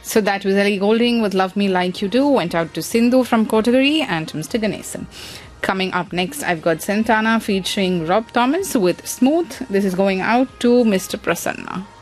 So that was Ellie Goulding with Love Me Like You Do. Went out to Sindhu from Kotagiri and to Mr. Ganesan. Coming up next, I've got Santana featuring Rob Thomas with Smooth. This is going out to Mr. Prasanna.